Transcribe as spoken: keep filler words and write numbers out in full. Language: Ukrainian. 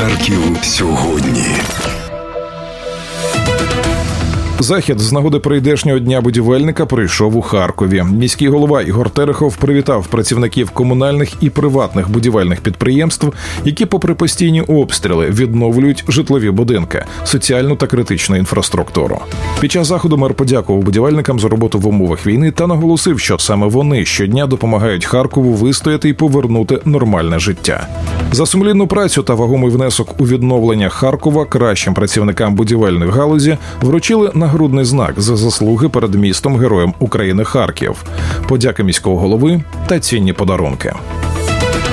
Харків сьогодні. Захід з нагоди прийдешнього Дня будівельника пройшов у Харкові. Міський голова Ігор Терехов привітав працівників комунальних і приватних будівельних підприємств, які попри постійні обстріли відновлюють житлові будинки, соціальну та критичну інфраструктуру. Під час заходу мер подякував будівельникам за роботу в умовах війни та наголосив, що саме вони щодня допомагають Харкову вистояти і повернути нормальне життя. За сумлінну працю та вагомий внесок у відновлення Харкова кращим працівникам будівельної галузі вручили нагрудний знак за заслуги перед містом Героєм України Харків, подяки міського голови та цінні подарунки.